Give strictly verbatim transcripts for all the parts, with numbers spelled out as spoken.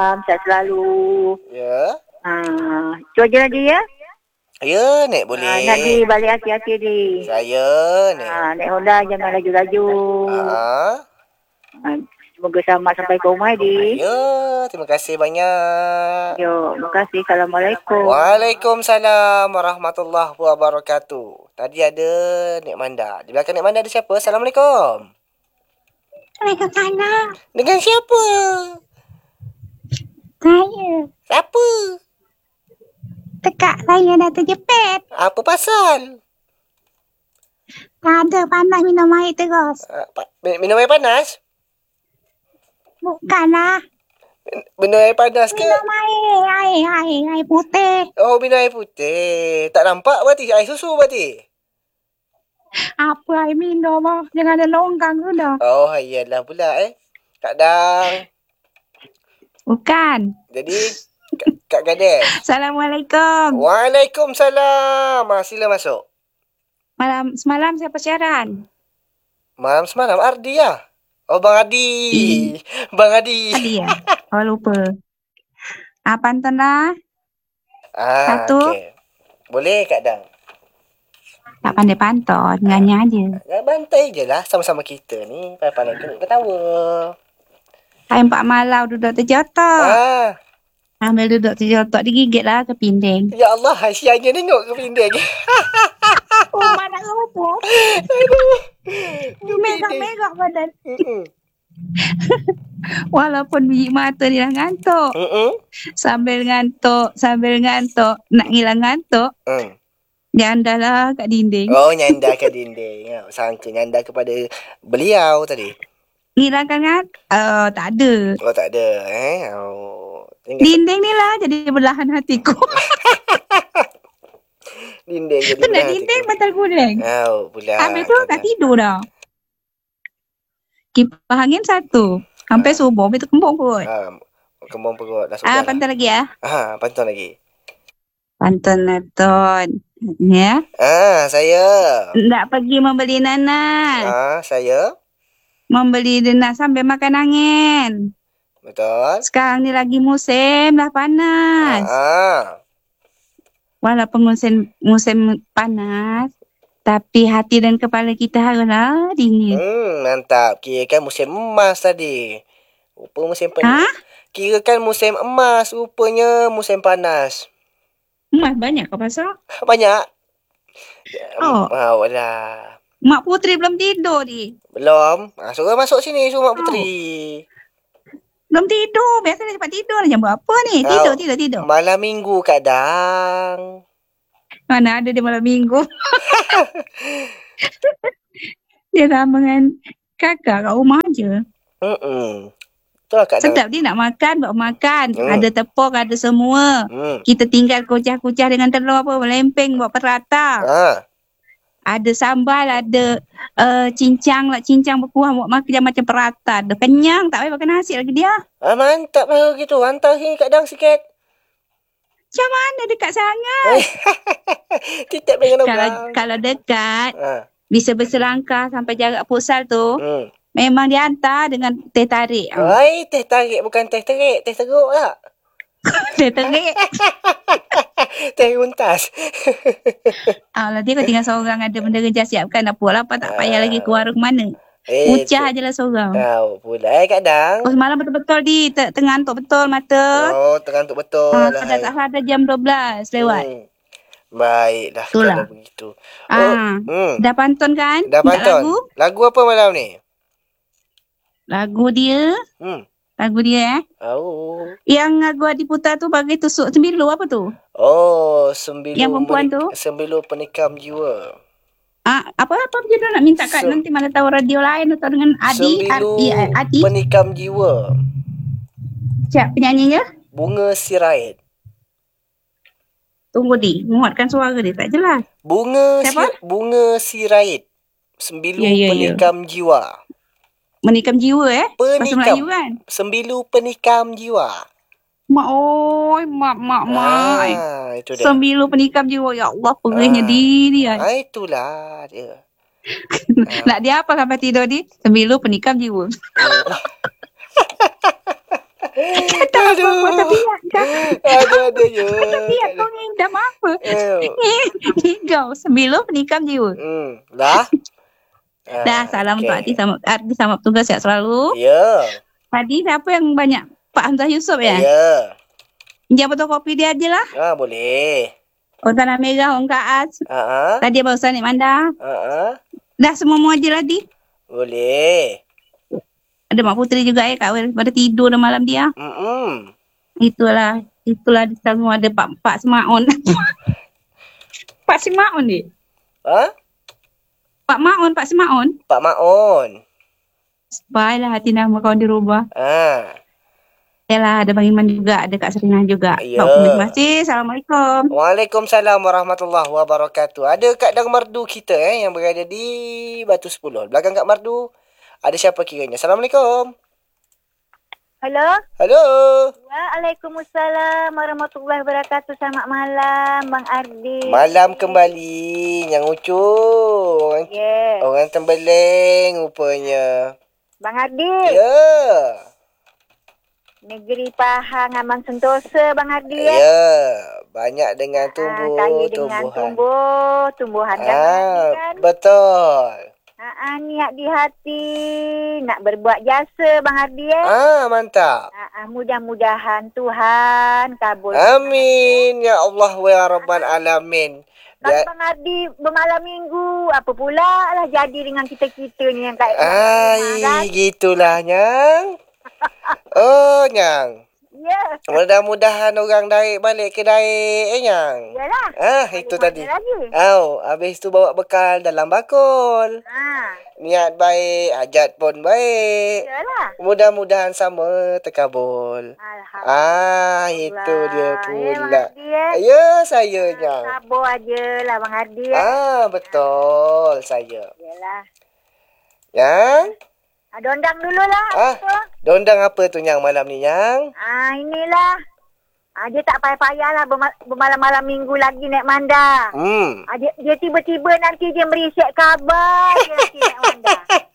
Sehat selalu. Ya. Uh, cuaca Nadi ya? Ya, Nek boleh. Uh, Nadi balik hati-hati di. Saya, Nek. Uh, Nek Honda jangan laju-laju. Uh, uh, semoga selamat sampai ke rumah di. Ya, terima kasih banyak. Yo, terima kasih. Assalamualaikum. Waalaikumsalam warahmatullahi wabarakatuh. Tadi ada Nek Manda. Di belakang Nek Manda ada siapa? Assalamualaikum. Waalaikumsalam. Dengan siapa? Saya. Siapa? Tekak saya dah terjepit. Apa pasal? Tak ada, panas minum air terus. Uh, pa- minum air panas? Bukanlah. Minum air panas ke? Minum air, air, air, air putih. Oh, minum air putih. Tak nampak berarti? Air susu berarti? Apa air minum lah. Jangan ada longgang tu dah. Oh, iyalah pula eh. Kadang. Bukan. Jadi, Kak Gadis. Assalamualaikum. Waalaikumsalam. Ah, sila masuk. Malam semalam siapa siaran? Malam semalam Ardi lah. Oh, Bang Adi. Hmm. Bang Adi. Adi ya? Oh, lupa. Ah, pantun lah. Ah, Satu. Okay. Boleh, Kak Dang? Tak pandai pantun. Nyanyi aja. Ya, bantai je lah. Sama-sama kita ni. Pandai-pandai kena ketawa. Hai Pak Malau duduk terjotok. Ah. Ambil duduk terjotok. Digigit lah ke pinding. Ya Allah, sianya tengok ke pinding. Oh, mana apa? Megak-megak badan. Walaupun biji mata dia dah ngantuk. Mm-mm. Sambil ngantuk, sambil ngantuk, nak ngilang ngantuk. Mm. Dia andalah kat dinding. Oh, nyandar ke dinding. Sangka nyandar kepada beliau tadi. Ngilangkan ngantuk? Uh, tak ada. Oh, tak ada. Eh? Oh. Tinggal Dinding ni lah jadi belahan hatiku. Dinding jadi Tu nak belahan dinding hatiku. batal guling. Oh, pula. Habis tu tak tidur dah. Kipas angin satu. Sampai subuh. Habis tu kembung perut. Ah, kembang perut. Dah Ah, sudah. pantun lagi ya. Ah, pantun lagi. Pantun Naton. Ya. Ah, saya. Nak pergi membeli nanas. Ah, saya. Membeli nanas sambil makan angin. Betul. Sekarang ni lagi musim lah panas. Ah, ah. Walaupun musim musim panas, tapi hati dan kepala kita haruslah dingin. Hmm, mantap. Kira kan musim emas tadi. Rupa musim panas. Ha? Kira kan musim emas. Rupanya musim panas. Emas banyak kau pasal? Banyak. Oh. Ah, walah. Mak Putri belum tidur ni. Belum. Ah, suruh masuk sini, suruh Mak Putri. Belum tidur. Biasanya cepat tidur lah. Jam berapa ni? Tidur, Oh, tidur, tidur. Malam minggu kadang. Mana ada dia malam minggu. Dia sama dengan kakak kat rumah je. Hmm. Betul kadang. Sedap dia nak makan, buat makan. Hmm. Ada tepung, ada semua. Hmm. Kita tinggal kucah-kucah dengan telur apa, melempeng buat perata. Ah. Ada sambal, ada uh, cincang lah, cincang berkuah buat makan macam perata. Dah kenyang, tak payah makan nasi lagi dia. Ah, mantap lah gitu. Hantar sini kadang sikit. Macam mana dekat sangat? Titik pengen Kalau orang. kalau dekat, Ah. bisa berselangkah sampai jarak futsal tu, Hmm. memang dia hantar dengan teh tarik. Oh. Ai, teh tarik bukan teh terik, teh teruk lah. Teh tarik. Teh runtas. Alah, dia kau tinggal seorang ada benda kerja siapkan. Apa lah, apa tak payah lagi ke warung mana. Eh, Ucah je lah seorang. tahu pula eh kadang. Oh, semalam betul-betul di te- tengah ngantuk betul mata. Oh, tergantuk betul Ah, lah. dah tak salah dah jam dua belas lewat. Hmm. Baiklah Itulah. kalau begitu. Ah, hmm. dah pantun kan? Dah Minta pantun. Lagu? Lagu apa malam ni? Lagu dia. Hmm. Lagu dia eh. Oh. Yang lagu Adi Putra tu bagi tusuk sembilu apa tu? Oh, sembilu Yang perempuan tu? Sembilu penikam jiwa. Ah, apa-apa je dah nak minta kat Sem- nanti mana tahu radio lain atau dengan Adi. Sembilu Adi, Adi. penikam jiwa. Siap penyanyinya? Bunga Sirait. Tunggu di. Muatkan suara dia tak jelas. Bunga Siapa? si, Bunga Sirait. Sembilu Ya, ya, ya. penikam jiwa. Menikam jiwa eh. Bahasa Penikam. Melayu kan? Sembilu penikam jiwa. Mak oi, mak mak mak. Ah, itu dia. Sembilu penikam jiwa. Ya Allah, perihnya Ah. diri dia. Ah, itulah dia. Nak dia apa sampai tidur di? Sembilu penikam jiwa. Aduh. Buat tabiat kan. Aduh, aduh, ya. Tabiat kau ngidam apa? Eh, Kau sebelum nikam jiwa. Hmm, dah. Dah, salam untuk Arti okey. sama Arti sama tugas sihat selalu. Ya. Tadi siapa yang banyak? Pak Hamzah Yusof ya? Ya. Dia fotokopi dia aja lah. Ah, boleh. Oh, Tanah Merah, Ong Kaas. Ha ah. Tadi barusan Nik Manda. Ha ah. Dah semua mu aja lah, Di. Boleh. Ada Mak Putri juga ya, Kak Wel. Pada tidur dah malam dia. Hmm. Itulah. Itulah di semua ada Pak, Pak Semaon. Pak Semaon, Di. Ha? Pak Maon, Pak Semaon. Pak Maon. Baiklah hati nama kau dirubah. Ah. Yalah, ada Bang Iman juga, ada Kak Serina juga. Ya. Baik, terima kasih. Assalamualaikum. Waalaikumsalam warahmatullahi wabarakatuh. Ada Kak Dang Merdu kita eh yang berada di Batu Sepuluh. Belakang Kak Merdu ada siapa kiranya? Assalamualaikum. Halo. Halo. Waalaikumsalam warahmatullahi wabarakatuh. Selamat malam Bang Ardi. Malam kembali yang ucu. Orang, Ya. orang Tembeleng rupanya. Bang Ardi. Ya. Negeri Pahang Aman Sentosa Bang Ardi ya. Ya. Banyak dengan Ah, tumbuh kaya dengan tumbuhan. tumbuh tumbuhan kan, Bang Ah, Ardi kan. betul. Ah, ah, niat di hati nak berbuat jasa Bang Ardi ya. Ah, mantap. Ah, ah, mudah-mudahan Tuhan kabul. Amin ya Allah wa ya rabbal alamin. Kalau Ya, Bang Ardi bermalam minggu, apa pula lah jadi dengan kita-kita ni yang kat ai gitulah nyang. Oh nyang. Ya, Mudah-mudahan orang daik balik ke daik eh nyang. yalah. Ah, itu Balik tadi. mana lagi? Oh, habis tu bawa bekal dalam bakul. Ha, Niat baik, hajat pun baik. yalah. Mudah-mudahan sama terkabul. Alhamdulillah. Ah, itu dia Ya, Bang pula. Ardi ya. Ya, saya nyang. Sabar aja lah Bang Ardi ya. Ah, betul saya. Yalah. Yang? Ah, dondang dulu lah. Ah. Apa? Dondang apa tu nyang malam ni nyang? Ah, inilah. Ah, dia tak payah-payah lah berma- bermalam-malam minggu lagi naik Manda. Hmm. Ah, dia, dia tiba-tiba nanti dia merisik khabar dia nanti naik Manda.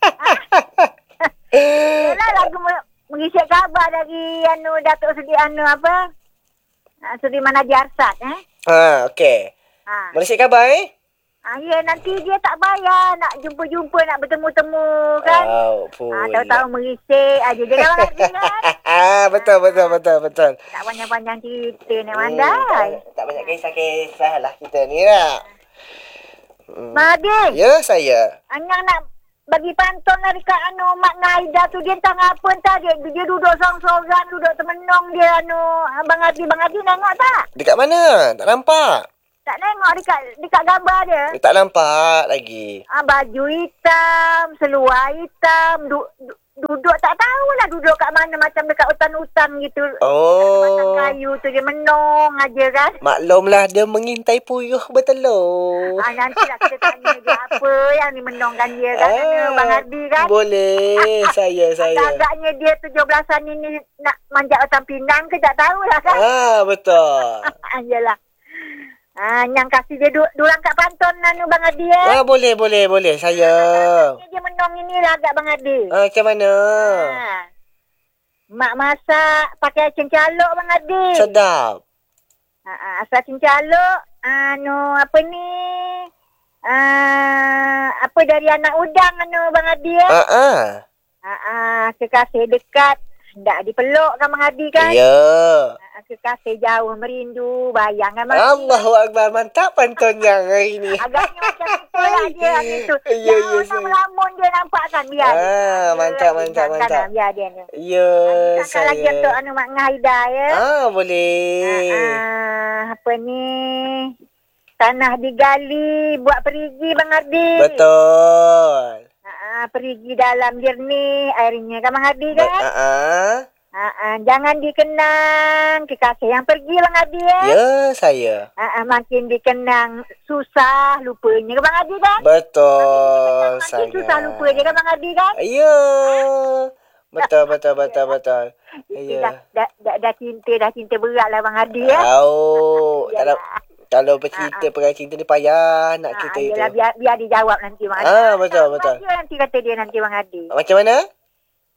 Yalah lagu me- merisik khabar dari anu Datuk Seri anu apa? Ah, Seri Manaji Arsad eh. Ha, okey. Ha. Malaysia khabar eh? Ah, ya nanti dia tak bayar nak jumpa-jumpa nak bertemu-temu kan. Oh, Ah, pula. tahu-tahu merisik aja dia kan lagi kan. Ah, betul, betul, betul, betul. Tak panjang-panjang cerita ni Hmm, Mandai. tak, tak banyak kisah-kisah lah kita ni lah. Hmm. Mahdi, Ya, saya. Anyang nak bagi pantun dari Kak anu Mak Naida tu dia entah apa entah dia, dia duduk sorang-sorang, duduk temenong dia anu Abang Adi, Bang Adi nengok tak? Dekat mana? Tak nampak. Tak nengok dekat dekat gambar dia. Eh, tak nampak lagi. Ah, baju hitam, seluar hitam, du, du, duduk tak tahulah duduk kat mana macam dekat hutan-hutan gitu. Batang Oh. kayu tu dia menong aja kan. Maklumlah dia mengintai puyuh bertelur. Ah, nanti lah kita tanya dia apa yang ni menongkan dia kan. Ah, Bang Adi kan. Boleh. Saya, saya. Agak-agaknya dia tujuh belasan ini nak manjat atas Pinang ke tak tahulah kan. Ah, betul. Ah, yelah. Ah, yang kasih dia du- durang kat pantun anu Bang Adi eh. Ah, boleh, boleh, boleh. Saya. Agak-agaknya dia menong inilah agak Bang Adi. Ah, macam mana? Ah. Mak masak pakai cincaluk Bang Adi. Sedap. Ah, ah, asal cincaluk anu apa ni? Ah, apa dari anak udang anu Bang Adi eh. Ah, ah. Ah, ah, kekasih dekat hendak dipeluk kan Bang Adi kan. Ya. Ah, kekasih jauh merindu bayang kan Bang Adi. Allahu Akbar. Mantap pantun yang hari ni. Agaknya macam itu lah dia yang itu. Ya, ya, Yang saya. melamun dia nampak kan biar. Ah, dia. mantap, Dia mantap, kan, mantap. biar dia ni. Ya, Takkan lagi saya. untuk anu Mak Ngaida ya. Ah, boleh. Ah, apa ni? Tanah digali buat perigi Bang Ardi. Betul. Ah, perigi dalam jernih airnya kan Bang Ardi Be- kan? ah, ah. Ah, ah, jangan dikenang kekasih yang pergi Bang Ardi ya. Ya, saya. Ah, ah, makin dikenang susah lupanya kan Bang Ardi kan? Betul, Makin saya. susah lupa je kan Bang Ardi kan? Ya. Betul, betul, betul, betul. Itu Ya. dah, dah, dah, dah cinta, dah cinta berat lah Bang Ardi ya. Tahu. Kalau Yalah. kalau bercerita perkara cinta ni payah nak Ah, cerita ah, itu. yelah, biar, biar dijawab nanti Bang Ardi. Ah, betul, Tahu betul. aja nanti kata dia nanti Bang Ardi. Macam mana?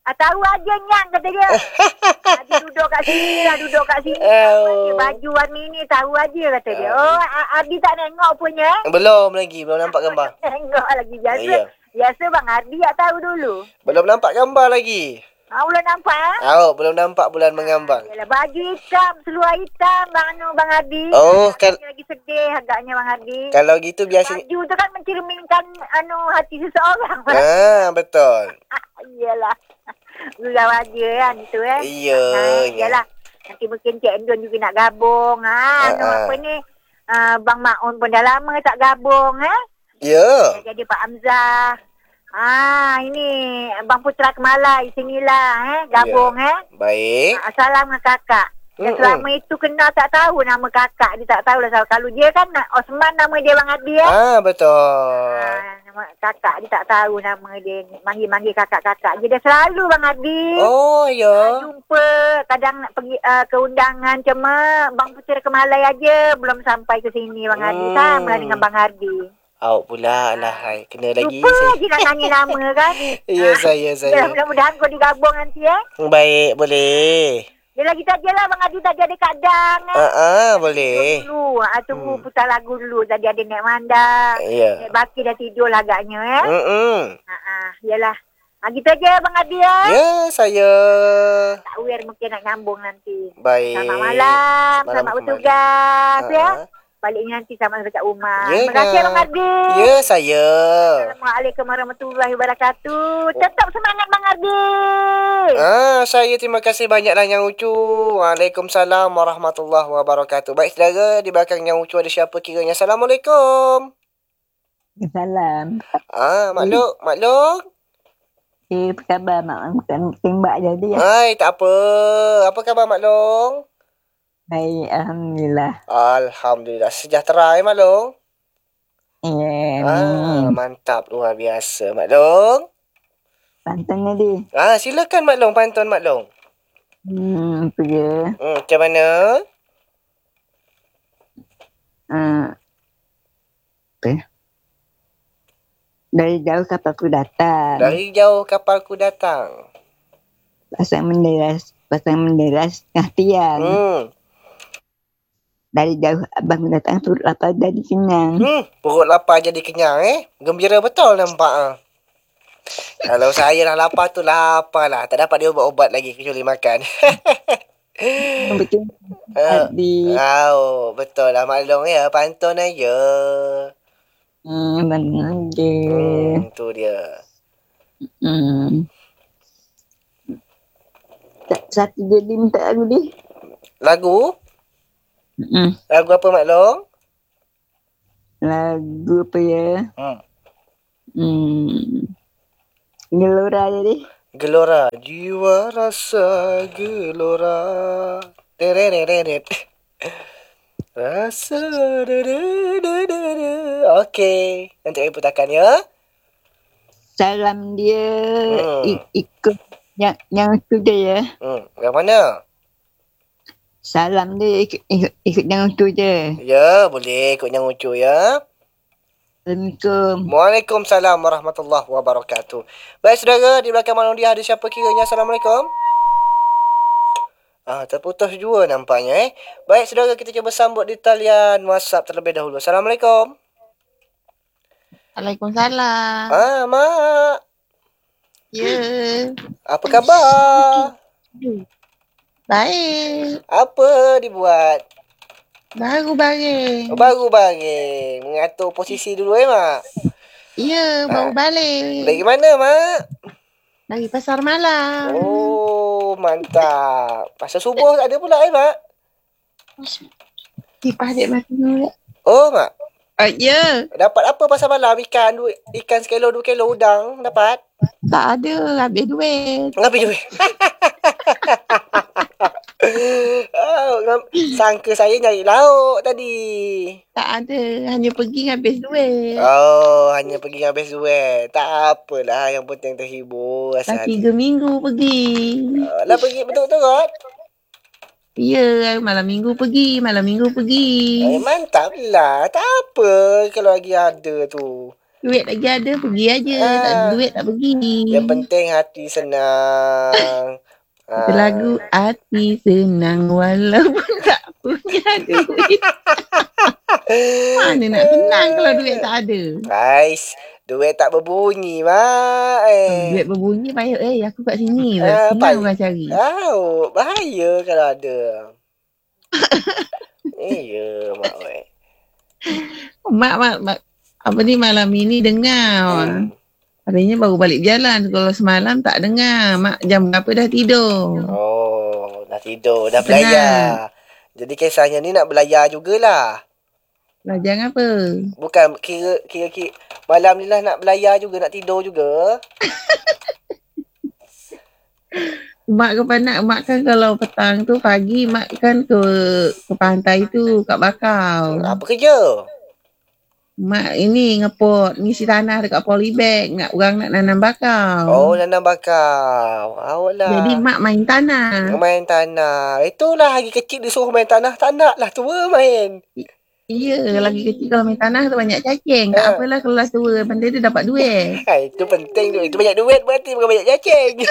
Ah, tahu aja nyang kata dia. Ah, dia duduk kat sini lah, duduk kat sini. Oh. Tahu aja baju warna ni, tahu aja kata dia. Oh, A- Ardi tak tengok punya. Belum lagi, belum nampak gambar. Tengok lagi biasa. Ya. Biasa Bang Ardi tak tahu dulu. Belum nampak gambar lagi. Ah, belum nampak ah? Oh, belum nampak bulan mengambang. Yalah, baju hitam, seluar hitam Bang Anu, Bang Ardi. Oh, kan- Agaknya lagi sedih agaknya Bang Ardi. Kalau gitu biasanya... Baju tu kan mencerminkan anu hati seseorang. Ah, betul. Iyalah. Gurau aja kan tu eh. Iya, Nah, ya. iyalah. Nanti mungkin Cik Endon juga nak gabung. Ha, anu Ah, ah. apa ni? Uh, Bang Maun pun dah lama tak gabung eh. Ya. Jadi Pak Hamzah. Ah, ini Bang Putra Kemalai sinilah eh gabung Ya. eh. Baik. Ah, salam dengan kakak. Dan Mm-mm. selama itu kenal tak tahu nama kakak. Dia tak tahu lah. Kalau dia kan Osman nama dia Bang Adi eh. Ah, betul. Ah, nama kakak dia tak tahu nama dia. Manggil-manggil kakak-kakak. Dia dah selalu Bang Adi. Oh, Ah, ya. jumpa kadang nak pergi uh, ke undangan cuma Bang Putera Kemalai aja belum sampai ke sini Bang Adi. Hmm. Sama lah dengan Bang Adi. Awak pula lah. Hai. Kena lagi. Lupa Saya. je nak nanya nama kan. Ya, saya, Ya, saya. mudah-mudahan kau digabung nanti eh. Baik, boleh. Dia lagi tadi lah Bang Adi tadi ada kadang eh. Ah, ah, boleh. Dulu, ah, tunggu Hmm. putar lagu dulu. Tadi ada Nek Manda. Ya. Nek Baki dah tidur lah agaknya eh. Mm-mm. Ha ah, yalah. Ah, gitu aja Bang Adi ya. Ya, saya. Tak aware mungkin nak nyambung nanti. Baik. Selamat malam, Malam selamat kembali. bertugas Ah, ya. ah. Baliknya nanti sama dekat rumah. Ya, Terima kasih kan? Bang Ardi. Ya, saya. Assalamualaikum warahmatullahi wabarakatuh. Tetap semangat Bang Ardi. Ah, saya terima kasih banyaklah Yang Ucu. Waalaikumsalam warahmatullahi wabarakatuh. Baik, saudara, di belakang Yang Ucu ada siapa kiranya? Assalamualaikum. Salam. Ah, makhluk, makhluk. Eh, apa khabar mak? Bukan tembak jadi ya. Hai, tak apa. Apa khabar maklong? Baik, alhamdulillah. Alhamdulillah. Sejahtera ya maklong? Ya, Ah, ni. mantap. Luar biasa maklong. Pantang tadi. Ah, silakan maklong, pantun maklong. Hmm, apa dia? Hmm, macam mana? Uh, apa? Dari jauh kapalku datang. Dari jauh kapalku datang. Pasang bendera, pasang bendera setengah tiang. Hmm. Dari jauh abang datang turut lapar jadi kenyang. Hmm, perut lapar jadi kenyang eh. Gembira betul nampak ah. Kalau saya dah lapar tu lapar lah. Tak dapat dia ubat-ubat lagi kecuali makan. Betul. Ah, Di oh, betul lah maklong ya. Pantun aja. hmm, mana je. Hmm, tu dia. Hmm. Tak satu jadi minta lagu dia. Lagu? Hmm. Lagu apa maklong? Lagu apa ya? Hmm. Hmm. Gelora jadi. Gelora. Jiwa rasa gelora. Terereret. Rasa. Okey. Nanti saya putarkan ya. Salam dia Hmm. i- ikut yang yang itu dia ya. Hmm. Yang mana? Salam dia ikut, ikut, ikut yang itu je. Ya, boleh ikut yang ucu ya. Assalamualaikum. Waalaikumsalam warahmatullahi wabarakatuh. Baik saudara, di belakang malam dia ada siapa kiranya? Assalamualaikum. Ah, terputus jua nampaknya eh. Baik saudara, kita cuba sambut di talian WhatsApp terlebih dahulu. Assalamualaikum. Waalaikumsalam. Ah, mak. Ya. Apa khabar? Baik. Apa dibuat? Baru baring. Oh, baru baring. Mengatur posisi dulu eh, mak. Ya, baru balik. Dari mana, mak? Dari pasar malam. Oh, mantap. Pasal subuh tak ada pula eh, mak? Kipas adik mati dulu. Oh, mak. Uh, ya. Dapat apa pasal malam? Ikan dua, ikan sekilo, dua kilo udang dapat? Tak ada. Habis duit. Ngapain duit? Oh, ngam- sangka saya nyari lauk tadi. Tak ada. Hanya pergi habis duit. Oh, hanya pergi habis duit. Tak apalah, yang penting terhibur. Dah Asal tiga minggu pergi. uh, lah pergi betul-betul kot. Ya, malam minggu pergi. Malam minggu pergi. Eh, mantap lah. Tak apa kalau lagi ada tu. Duit lagi ada, pergi aja. Ah. Tak ada duit, tak pergi. Yang penting hati senang. Itu Ah. lagu hati senang walaupun tak punya duit. Mana nak senang kalau duit tak ada? Ais, duit tak berbunyi, Mak. Eh. Duit berbunyi payah. Eh, aku kat sini. Ah, Senang payah. orang cari. Oh, bahaya kalau ada. Iya, Mak. Weh. Mak, mak, mak. Apa ni malam ini dengar. Hmm. Harinya baru balik jalan. Kalau semalam tak dengar. Mak jam berapa dah tidur? Oh, dah tidur, dah Penat. belayar. Jadi kisahnya ni nak belayar jugalah. Belajar apa? Bukan kira kira kira malam ni lah nak belayar juga, nak tidur juga. Mak ke penat. Mak kan kalau petang tu pagi mak kan ke ke pantai tu kat Bakau. Apa kerja? Mak ini ngepot ngisi tanah dekat polybag. Nak orang nak nanam bakau. Oh, nanam bakau. Awak lah. Jadi mak main tanah. Main tanah. Itulah lagi kecil dia suruh main tanah. Tak nak lah, tua main. Ya, lagi kecil kalau main tanah tu banyak cacing. Tak Ha. apalah kalau tua. Benda dia dapat duit. Ha, itu penting tu. Itu banyak duit berarti bukan banyak cacing.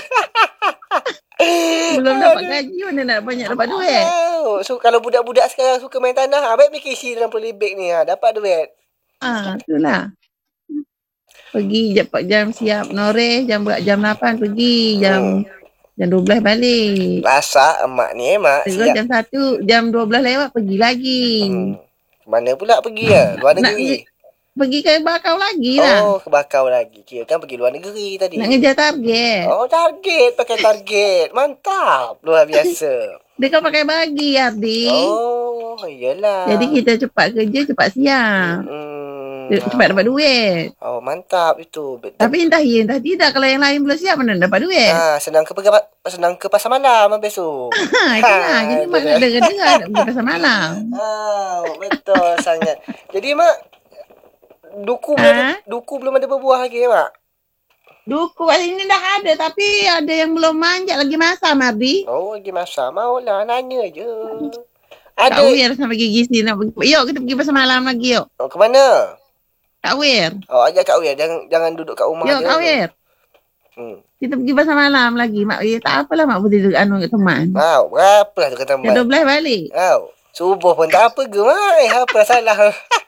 Belum dapat gaji mana nak banyak dapat duit. Oh, so kalau budak-budak sekarang suka main tanah, baik pergi isi dalam polybag ni. Ha, dapat duit. Ah, itulah. Pergi jam, jam siap noreh, jam berat jam lapan pergi, jam jam dua belas balik. Masak emak ni, emak. Terus Siap. jam satu, jam dua belas lewat pergi lagi. Hmm. Mana pula pergi ya? Luar Nak negeri? Pergi ke bakau lagi lah. Oh, ke Bakau lagi. Kira kan pergi luar negeri tadi. Nak ngejar target. Oh, target. Pakai target. Mantap. Luar biasa. Dia kan pakai bagi Ardi. Oh, iyalah. Jadi kita cepat kerja, cepat siap. Hmm. Cepat dapat duit. Oh, mantap itu. Betul. Tapi entah ya, entah tidak. Kalau yang lain belum siap, mana dapat duit? Ah, senang ke pergi, senang ke pasar malam habis tu. Ha, itulah. Jadi mak nak dengar-dengar nak pergi pasar malam. Ah, betul sangat. Jadi mak, duku belum Ha? duku belum ada berbuah lagi ya, mak? Duku kat sini dah ada. Tapi ada yang belum manjat lagi masa, Mardi. Oh, lagi masa. Maulah nanya je. Tak Ada. wir sampai gigi sini nak pergi. Yuk kita pergi pasar malam lagi yuk. Oh, ke mana? Tak wir. Oh, ajak Kak Wia. Jangan jangan duduk kat rumah Yuk je. Kak wir. Hmm. Kita pergi pasar malam lagi. Mak ya, tak apalah mak boleh duduk anu kat teman. Wow, berapa lah tu kata Jam dua mak? belas balik. Wow, subuh pun tak apa ke, mak? Eh, apa salah?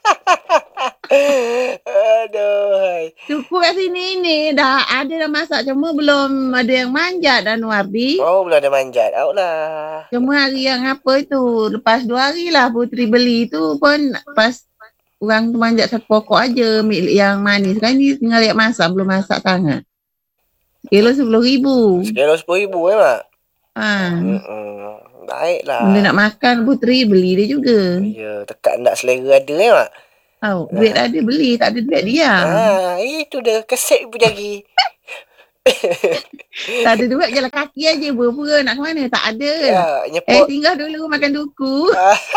Aduh. hai. Duku kat sini ni dah ada dah masak. Cuma belum ada yang manjat dan Wardi. Oh, belum ada manjat. Out lah. Cuma hari yang apa tu. Lepas dua hari lah Putri beli tu pun pas orang tu manjat satu pokok aja milik yang manis. Kan ni tinggal lihat masak. Belum masak sangat. Kilo sepuluh ribu. Sekilo sepuluh ribu eh, mak? Ha. Hmm, baiklah. Benda nak makan Putri beli dia juga. Ya, tekak nak selera ada eh, mak? Tahu, duit ada beli, tak ada duit dia. Ah, itu dah kesek ibu jari. Tak ada duit jalan kaki aja pura-pura nak ke mana, tak ada. Ya, Eh, nyepot tinggal dulu makan duku.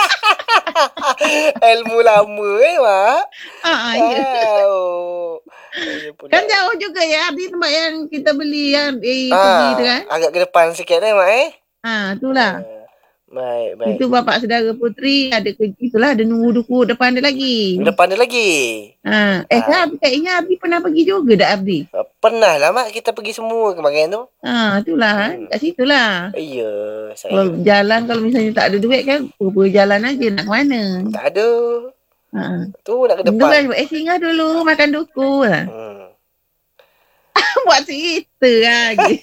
ilmu lama eh, mak? Ha, ah, ya. Oh. Ya, pula. Kan jauh juga ya, di tempat yang kita beli yang eh, Ah, pergi tu kan. agak ke depan sikit eh, mak eh? Ha, itulah. Ah, baik, baik. Itu bapak saudara Putri ada kerja, itulah ada nunggu duku depan dia lagi. Depan dia lagi. Ha, eh Ah. kan kayaknya Abdi pernah pergi juga dak Abdi. Ah, Pernah lah, mak. Kita pergi semua kemarin tu. Ha, itulah, Hmm. kat situlah. Ya, Kalau saya jalan kalau misalnya tak ada duit kan, pura-pura jalan aja nak ke mana. tak ada. Ha. Tu nak ke Tunggu depan. kan, eh singgah dulu makan duku lah. Hmm. Buat cerita lagi.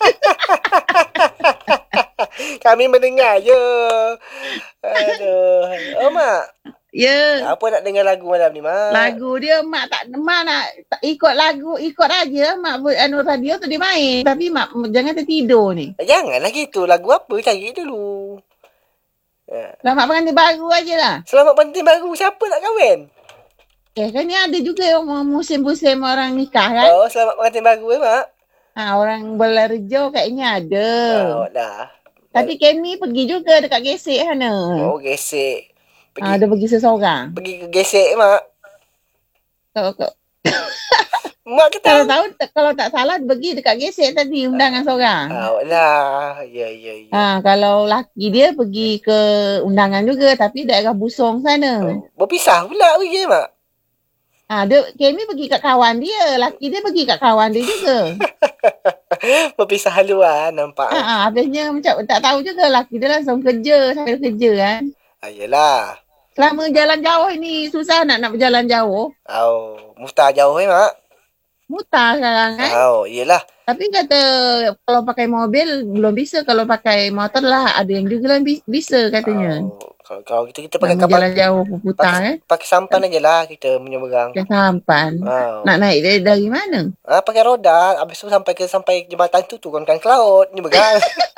Kami mendengar je. Aduh. Oh, mak. Ya, Apa nak dengar lagu malam ni, mak? lagu dia mak tak mak nak tak ikut lagu, ikut aja mak ber- anu radio tu dia main. Tapi mak jangan tertidur ni. Janganlah gitu. Lagu apa? Cari dulu. Ya. Lah mak pengantin baru aja lah. Selamat pengantin baru. Siapa nak kahwin? Eh kan ni ada juga yang musim-musim orang nikah kan. Oh, selamat pengantin baru eh, mak? Ha, orang Belarjo kayaknya ada. Oh, dah. Tapi Kemi pergi juga dekat Gesek sana. Oh, gesek. Pergi, Ha, dia pergi seseorang. pergi ke gesek, mak. Kalau, kalau, Mak ke kalau tahu? tahu kalau tak salah dia pergi dekat Gesek tadi undangan seorang. Oh, lah. Ya, ya, ya. Ha, kalau laki dia pergi ke undangan juga tapi daerah Busong sana. Berpisah pula pergi, mak. Ah, dia Kemi pergi kat kawan dia, laki dia pergi kat kawan dia juga. Berpisah haluan nampak. Ah, Ah, ah, habisnya macam tak tahu juga laki dia langsung kerja, sambil kerja kan. ah yelah. Selama jalan jauh ini susah nak nak berjalan jauh. Oh, Muftah jauh eh, Mak? Mutar sekarang kan. Oh, yelah. Tapi kata kalau pakai mobil belum bisa, kalau pakai motor lah ada yang juga lah bi- bisa katanya. Oh, kalau, kalau kita, kita pakai Selama kapal, jalan jauh putar pakai, eh. pakai sampan aja lah kita menyeberang. Ke sampan. Oh. Nak naik dari, dari mana? Ah, pakai roda, habis tu sampai ke sampai jembatan tu turunkan ke laut, nyeberang.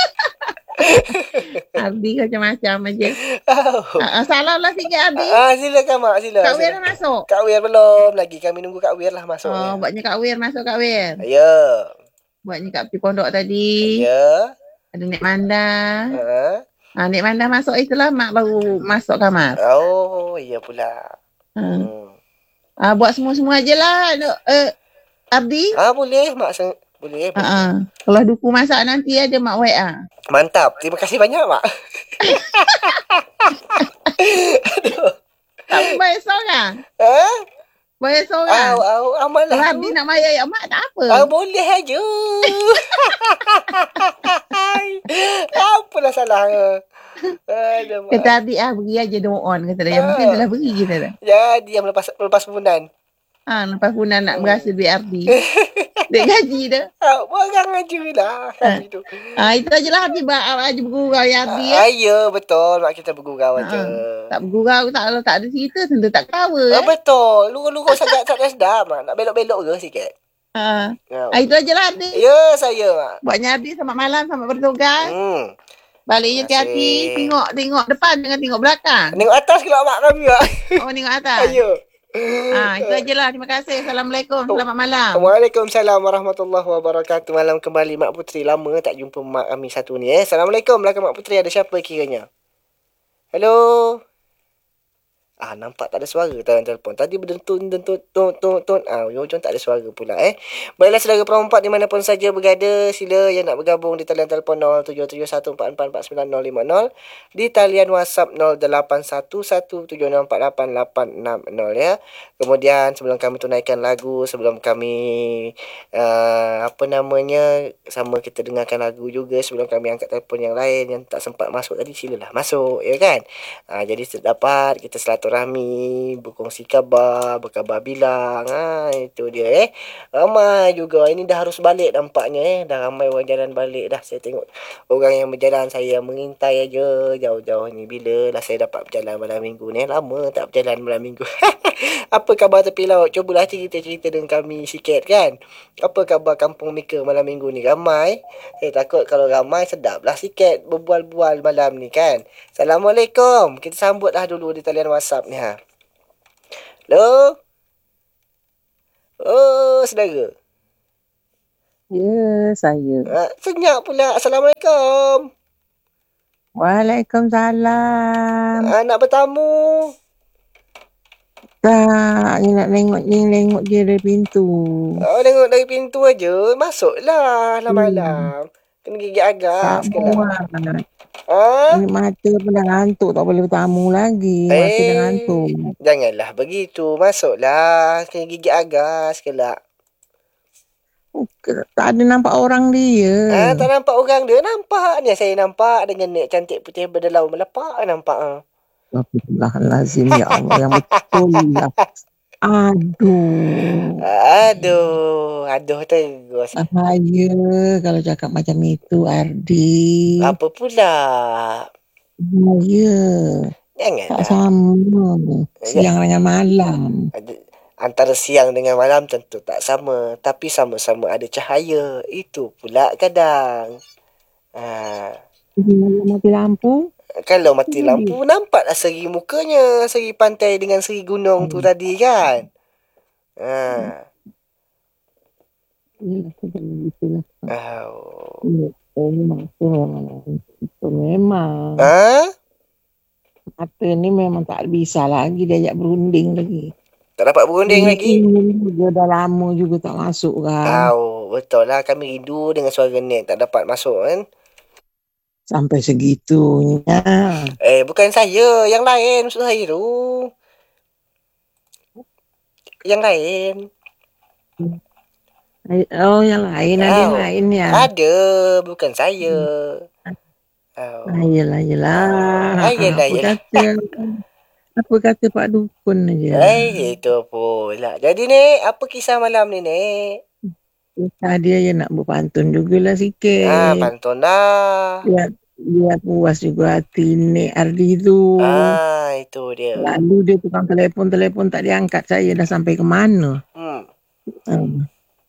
Abi macam-macam aja. Oh. Ah, ah, salam lah sikit Abi. Ah, silakan Mak, sila. Kak Wir sila. dah masuk. Kak Wir belum lagi. Kami nunggu Kak Wir lah masuknya. Oh, buatnya Kak Wir masuk Kak Wir. Ya. Buatnya kat Peti Pondok tadi. Ya. Ada Nek Manda. Ha. Ah, Nek Manda masuk itulah mak baru masuk kamar. Oh, iya pula. Hmm. Hmm. Ah, buat semua-semua aje lah. Eh, Abdi. Ah, boleh Mak. Sen- boleh. Ah, ah. Kalau duku masak nanti ada mak W A. Mantap. Terima kasih banyak Mak. Tak bayar seorang. Ha? Bayar Au, seorang. au, amal Kalau lah Abdi tu. nak bayar ya mak tak apa. Ah, boleh aja. Apalah salahnya. Aduh, Mak. Kata Abdi ah pergi aja don on kata dia. Yang penting adalah pergi kita dah. Ya, dia melepas melepas pembunan. Ah, lepas punan nak berasa duit Abdi. Duit gaji dah. Ah, orang aja lah kami tu. Ah, itu aje lah Abdi ba aja bergurau ya Abdi ya. Ah, ya, betul. Mak kita bergurau Ah, aja. Tak bergurau tak kalau tak ada cerita tentu tak cover Ah, eh. betul. Lurus-lurus sangat sangat sedap, Mak. Nak belok-belok ke sikit? Ah, Ya. ah, itu aje lah Abdi. Ya, saya, Mak. Buatnya Abdi selamat malam, selamat bertugas. Hmm. Baliknya Terima hati-hati, kasih. tengok tengok depan jangan tengok belakang. Tengok atas kelak Mak kami, Mak. Oh tengok atas. Ya. Ah, itu aje lah. Terima kasih. Assalamualaikum. Selamat malam. Waalaikumsalam warahmatullahi wabarakatuh. Malam kembali Mak Putri. Lama tak jumpa Mak kami satu ni eh. Assalamualaikum belakang Mak Putri. Ada siapa kiranya? Hello. Ah, nampak tak ada suara dalam telefon. Tadi berdentun dentun tun tun tun. Ah, hujung tak ada suara pula eh. Baiklah saudara perempat di manapun saja berada, sila yang nak bergabung di talian telefon nol tujuh tujuh satu empat empat empat sembilan nol lima nol, di talian WhatsApp nol lapan satu satu tujuh enam empat lapan lapan enam nol ya. Kemudian sebelum kami tunaikan lagu, sebelum kami uh, apa namanya sama kita dengarkan lagu juga, sebelum kami angkat telefon yang lain yang tak sempat masuk tadi, silalah masuk ya kan. Ah, jadi dapat kita silaturahmi, berkongsi khabar, berkhabar bilang. Ha, itu dia eh. Ramai juga. Ini dah harus balik nampaknya eh. Dah ramai orang jalan balik dah. Saya tengok orang yang berjalan, saya mengintai aja jauh-jauh ni. Bila lah saya dapat berjalan malam minggu ni. Lama tak berjalan malam minggu. Apa khabar tepi laut? Cubalah cerita-cerita dengan kami sikit kan. Apa khabar kampung Mika malam minggu ni? Ramai. Saya takut kalau ramai sedap lah sikit berbual-bual malam ni kan. Assalamualaikum. Kita sambutlah dulu di talian WhatsApp ni ha. Hello. Oh, saudara. Ya, saya. Ha, senyap pula. Assalamualaikum. Waalaikumsalam. Anak bertamu. Tak, ni nak tengok ni tengok dia dari pintu. Oh, tengok dari pintu aja. Masuklah lah malam. Kena gigit agas Tak sekarang. muat. Ha? Ni mata pun dah ngantuk, tak boleh bertamu lagi. Mata dah Eh, ngantuk. janganlah begitu. Masuklah. Kena gigit agas kelak. Oh, ke- tak ada nampak orang dia. Ah, tak nampak orang dia. Nampak ni saya nampak dengan nek cantik putih berdelau melepak nampak ah. Astagfirullahalazim, ya Allah, yang betul lah. Aduh. Aduh, aduh terus. Bahaya kalau cakap macam itu, Ardi. Apa pula? Bahaya. Tak Janganlah. sama. Siang dengan malam. Ada- Antara siang dengan malam tentu tak sama, tapi sama-sama ada cahaya. Itu pula kadang. Ah, Malam mati lampu. kalau mati lampu nampaklah seri mukanya, seri pantai dengan seri gunung tu tadi kan. Ah. Yelah, itulah. Oh. Oh, memang tu memang. Itu memang. Ah? Mata ni memang tak bisa lagi diajak berunding lagi. Tak dapat berunding lagi. Juga dah lama juga tak masuk kan. Tahu, betul lah kami rindu dengan suara Nek tak dapat masuk kan. Sampai segitunya. Eh, bukan saya, yang lain maksud saya tu. yang lain. Oh, yang lain ada yang Oh, lain ya. ada, bukan saya. Oh. Ah, yelah, yelah. Ah, yelah, Apa yelah. kata apa kata Pak Dukun aja. Eh, itu pula. Jadi, Nek, apa kisah malam ni, Nek? Tadi aja nak berpantun juga lah Ah, sikit. pantun dah. Biar, biar puas juga hati Nek Ardi tu. Ah, itu dia. Lalu dia tukang telepon-telepon tak diangkat. Saya dah sampai ke mana. Hmm. Hmm.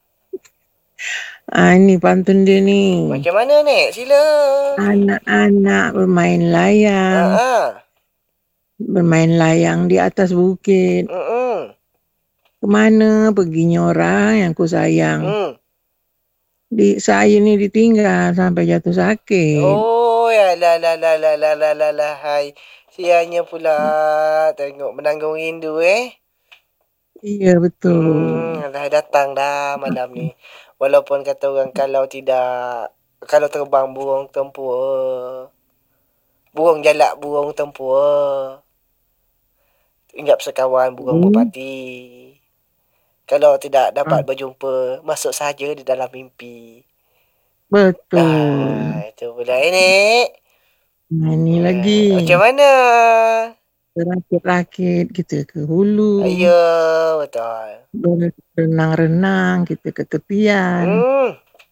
Ah, ini pantun dia ni. Macam mana, Nek? Sila. Anak-anak bermain layang. Ah, ah. Bermain layang di atas bukit. Mm-mm. Kemana perginya orang yang ku sayang. Hmm. Di, saya ni ditinggal sampai jatuh sakit. Oh, ya la la la la la la la la hai. Sianya pula tengok menanggung rindu eh. Iya betul. Hmm, dah datang dah malam ni. Walaupun kata orang kalau tidak kalau terbang burung tempur. Burung jalak burung tempur. Ingat sekawan burung Hmm. merpati. Kalau tidak dapat Ah. berjumpa, masuk saja di dalam mimpi. Betul. Ah, itu pula ini. Nah, ini Hmm, lagi. macam mana? Rakit-rakit kita ke hulu. Ya, betul. Berenang-renang kita ke tepian. Hmm,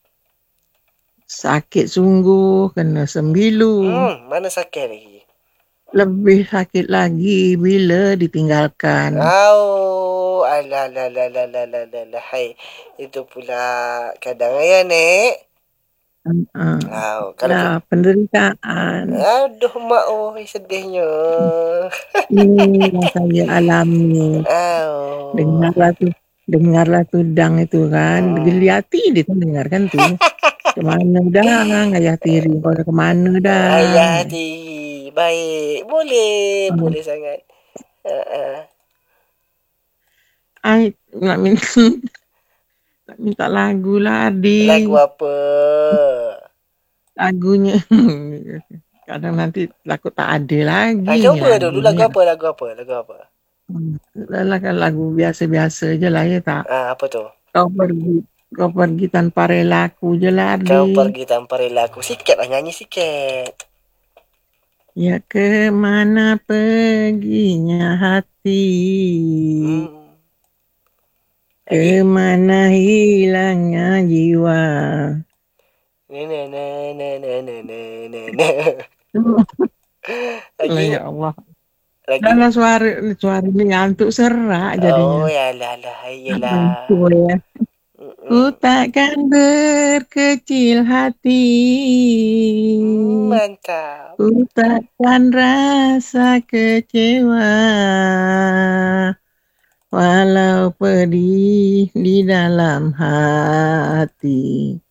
Sakit sungguh kena sembilu. hmm, mana sakit lagi? Lebih sakit lagi bila ditinggalkan. Oh, alah, alah, alah, alah, alah, alah, alah, hai. Itu pula kadang ya, Nek. Uh, Oh, kalau lah, penderitaan. aduh, mak, oh, sedihnya. Ini yang saya alami. Oh. Dengarlah tu, dengarlah tudang itu kan. Hmm. Geli hati dia tu dengar kan tu. Kemana dah, ayah tiri kau dah kemana dah. Ayah hati. Baik. Boleh. Hmm. Boleh sangat. Uh-uh. Ay, nak minta, nak minta lagu lah, Adi. Lagu apa? Lagunya. Kadang nanti takut tak ada lagi. Ah, coba dulu lagu lagunya. apa? Lagu apa? Lagu apa? Hmm. Dah kan lagu biasa-biasa je lah ya tak. Ah, apa tu? Kau pergi, kau pergi tanpa relaku je lah, Adi. Kau pergi tanpa relaku. Sikit lah nyanyi sikit. Ya kemana perginya hati. Hmm. Lagi. Kemana hilangnya jiwa. Na na na na na na na na. Lagi. Lah, ya Allah. Lagi. Dalam suara suara ni ngantuk serak jadinya. Oh, ya lah lah. Iyalah. Aku ya. Ku Mm-mm. takkan berkecil hati. Hmm, mantap. Ku takkan rasa kecewa. Walau pedih di dalam hati.